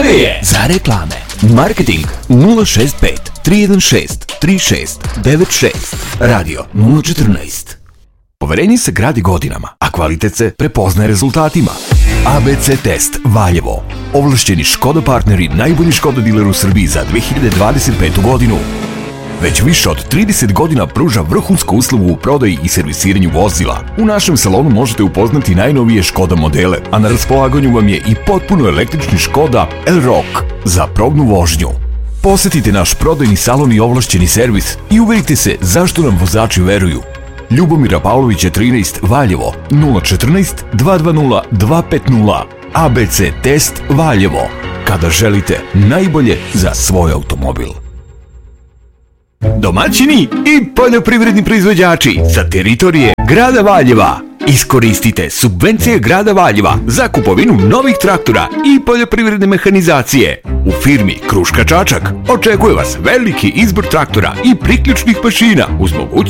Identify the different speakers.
Speaker 1: je!
Speaker 2: Za reklame, marketing 065 316 3696, radio 014. Poverenje se gradi godinama, a kvalitet se prepoznaje rezultatima. ABC Test Valjevo. Ovlašćeni Škoda partneri, najbolji Škoda diler u Srbiji za 2025. godinu. Već više od 30 godina pruža vrhunsku uslugu u prodaji i servisiranju vozila. U našem salonu možete upoznati najnovije Škoda modele, a na raspolaganju vam je i potpuno električni Škoda Elroq za probnu vožnju. Posetite naš prodajni salon i ovlašćeni servis i uverite se zašto nam vozači veruju. Ljubomira Pavlovića 13, Valjevo, 014 220 250. ABC Test Valjevo. Kada želite najbolje za svoj automobil. Domaćini i poljoprivredni proizvođači sa teritorije grada Valjeva. Iskoristite subvencije grada Valjeva za kupovinu novih traktora i poljoprivredne mehanizacije. U firmi Kruška Čačak očekuje vas veliki izbor traktora i priključnih mašina uz mogućnost